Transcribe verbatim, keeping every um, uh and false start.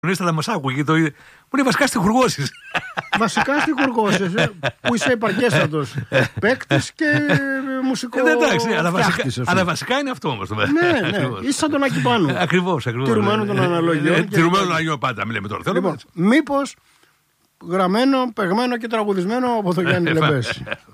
να μας άκουγε. Το... Που είναι βασικά στιχουργός. Βασικά στιχουργός, που είσαι επαρκέστατος παίκτης και μουσικό. Ε, εντάξει, αλλά βασικά, αλλά βασικά είναι αυτό όμως. Ναι, ναι. Είσαι σαν τον Άκη Πάνου. Ακριβώς, ακριβώς. Τηρουμένων των αναλογιών. Τηρουμένων των αναλογιών πάντα, μιλάμε τώρα. Λοιπόν, μήπως γραμμένο, παιγμένο και τραγουδισμένο από το Γιάννη Λεμπέση.